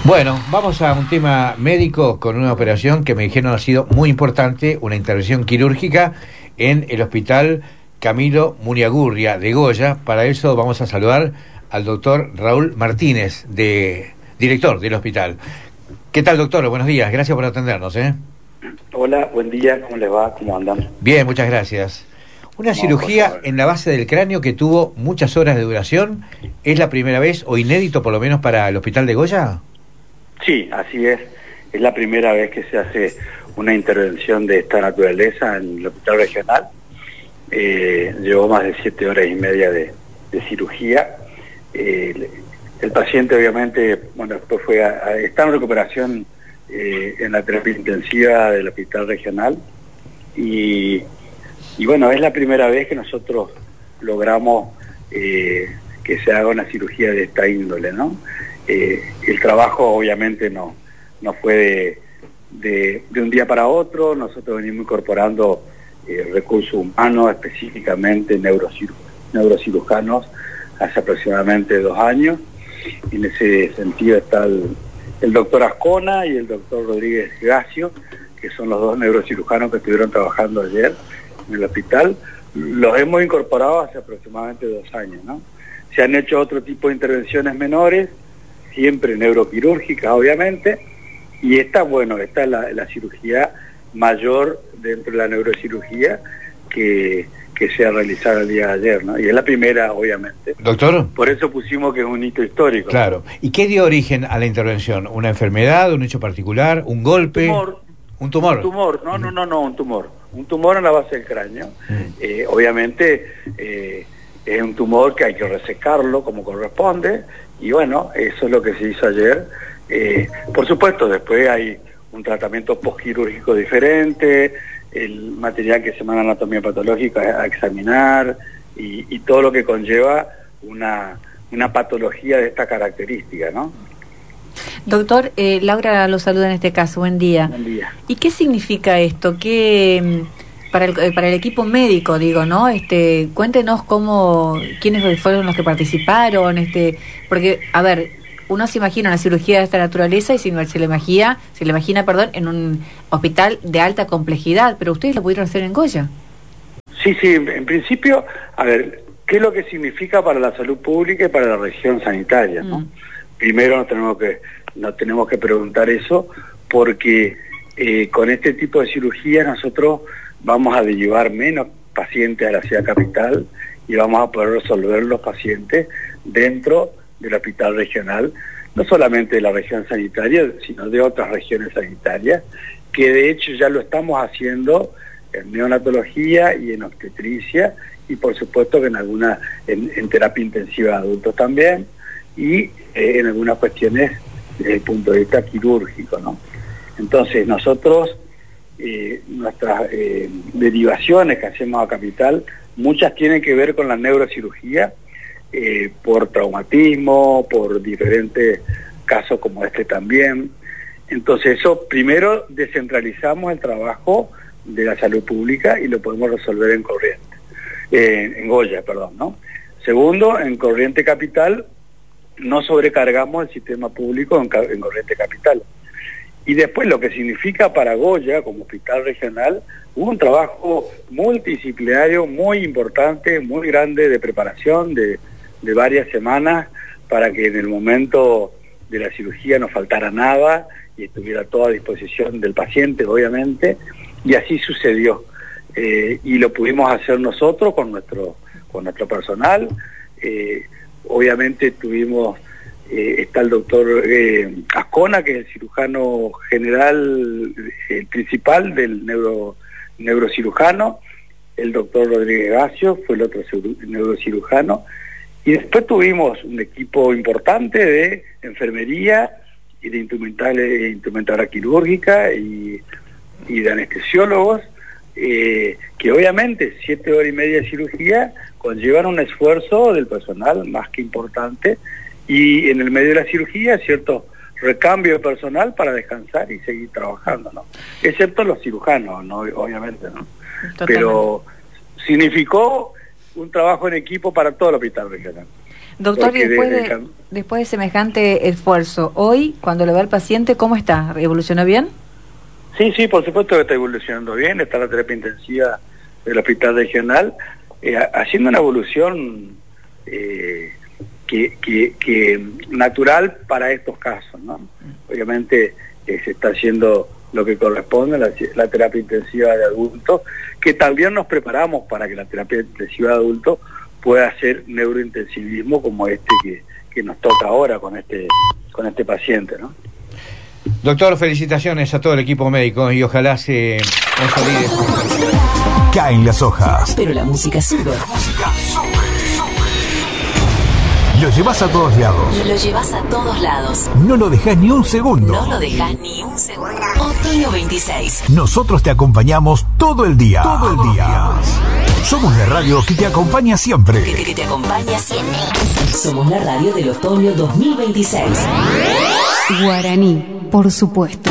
Bueno, vamos a un tema médico con una operación que me dijeron ha sido muy importante, una intervención quirúrgica en el hospital Camilo Muniagurria de Goya. Para eso vamos a saludar al doctor Raúl Martínez, director del hospital. ¿Qué tal, doctor? Buenos días, gracias por atendernos. Hola, buen día, ¿cómo les va? ¿Cómo andan? Bien, muchas gracias. Una cirugía en la base del cráneo que tuvo muchas horas de duración. ¿Es la primera vez o inédito por lo menos para el hospital de Goya? Sí, así es. Es la primera vez que se hace una intervención de esta naturaleza en el hospital regional. Llevó más de 7 horas y media de cirugía. El paciente obviamente, bueno, después está en recuperación en la terapia intensiva del hospital regional y bueno, es la primera vez que nosotros logramos que se haga una cirugía de esta índole, ¿no? El trabajo obviamente no fue de un día para otro. Nosotros venimos incorporando recursos humanos, específicamente neurocirujanos, hace aproximadamente 2 años. En ese sentido está el doctor Ascona y el doctor Rodríguez Gacio, que son los 2 neurocirujanos que estuvieron trabajando ayer en el hospital. Los hemos incorporado hace aproximadamente 2 años, ¿no? Se han hecho otro tipo de intervenciones menores, siempre neuroquirúrgicas, obviamente, y esta es la cirugía mayor dentro de la neurocirugía que se ha realizado el día de ayer, ¿no? Y es la primera, obviamente. Doctor. Por eso pusimos que es un hito histórico. Claro. ¿Y qué dio origen a la intervención? ¿Una enfermedad, un hecho particular, un golpe? Un tumor, no, un tumor. Un tumor en la base del cráneo. Obviamente es un tumor que hay que resecarlo como corresponde, y bueno, eso es lo que se hizo ayer. Por supuesto, después hay un tratamiento postquirúrgico diferente, el material que se manda a anatomía patológica a examinar, y todo lo que conlleva una patología de esta característica, ¿no? Doctor, Laura lo saluda en este caso, buen día. Buen día. ¿Y qué significa esto? ¿Qué para el equipo médico, digo, ¿no? Cuéntenos quiénes fueron los que participaron, porque, a ver, uno se imagina una cirugía de esta naturaleza y se le imagina, en un hospital de alta complejidad, pero ustedes lo pudieron hacer en Goya. Sí, en principio, a ver, ¿qué es lo que significa para la salud pública y para la región sanitaria, ¿no? Primero nos tenemos que preguntar eso, porque con este tipo de cirugía nosotros vamos a llevar menos pacientes a la ciudad capital y vamos a poder resolver los pacientes dentro del hospital regional, no solamente de la región sanitaria, sino de otras regiones sanitarias, que de hecho ya lo estamos haciendo en neonatología y en obstetricia, y por supuesto que en terapia intensiva de adultos también, y en algunas cuestiones desde el punto de vista quirúrgico, ¿no? Entonces nosotros, nuestras derivaciones que hacemos a Capital, muchas tienen que ver con la neurocirugía, por traumatismo, por diferentes casos como este también. Entonces eso, primero descentralizamos el trabajo de la salud pública y lo podemos resolver en Goya, ¿no? Segundo, en Corriente Capital no sobrecargamos el sistema público en Corriente Capital. Y después lo que significa para Goya como hospital regional, hubo un trabajo multidisciplinario muy importante, muy grande de preparación de varias semanas para que en el momento de la cirugía no faltara nada y estuviera todo a disposición del paciente, obviamente, y así sucedió. Y lo pudimos hacer nosotros con nuestro personal. Obviamente está el doctor Ascona, que es el cirujano general principal del neurocirujano, el doctor Rodríguez Gacio fue el otro neurocirujano, y después tuvimos un equipo importante de enfermería y de instrumentadora quirúrgica y de anestesiólogos, que obviamente 7 horas y media de cirugía conllevan un esfuerzo del personal más que importante, y en el medio de la cirugía cierto recambio de personal para descansar y seguir trabajando, ¿no? Excepto los cirujanos, ¿no? Obviamente, ¿no? Totalmente. Pero significó un trabajo en equipo para todo el hospital regional. Doctor, y después de semejante esfuerzo, hoy, cuando lo ve al paciente, ¿cómo está? ¿Evolucionó bien? Sí, por supuesto que está evolucionando bien, está la terapia intensiva del Hospital Regional, haciendo una evolución que natural para estos casos, ¿no? Obviamente se está haciendo lo que corresponde, la terapia intensiva de adultos, que también nos preparamos para que la terapia intensiva de adultos pueda hacer neurointensivismo como que nos toca ahora con este paciente, ¿no? Doctor, felicitaciones a todo el equipo médico y ojalá se consolide. Caen las hojas, pero la música sube. Lo llevas a todos lados. Lo llevas a todos lados. No lo dejas ni un segundo. No lo dejas ni un segundo. Otoño 26. Nosotros te acompañamos todo el día. Todo el día. Somos la radio que te acompaña siempre. Que te acompaña siempre. Somos la radio del otoño 2026. Guaraní, por supuesto.